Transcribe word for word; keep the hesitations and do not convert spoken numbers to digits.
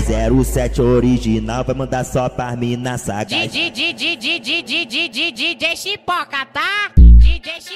zero sete original vai mandar só pra mina sagaz. D J Chipoca, tá? D J